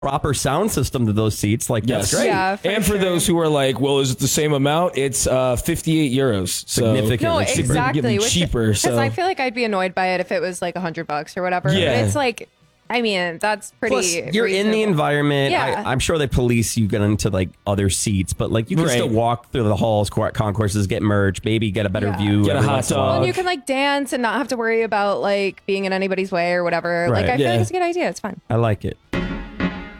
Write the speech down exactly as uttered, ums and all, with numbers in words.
proper sound system to those seats, like Yes. that's great. Yeah, for and for sure. those who are like, well, is it the same amount? It's uh, fifty-eight euros. So Significantly No, cheaper. exactly. Which, cheaper. Because So I feel like I'd be annoyed by it if it was like a hundred bucks or whatever. Yeah. But it's like, I mean, that's pretty. Plus, you're in the reasonable. environment. Yeah. I, I'm sure they police you get into like other seats, but like you can Right. still walk through the halls, court concourses, get merged, maybe get a better Yeah. view. Get a every hot once in while. dog. Well, and you can like dance and not have to worry about like being in anybody's way or whatever. Right. Like, I feel Yeah. like it's a good idea. It's fun. I like it.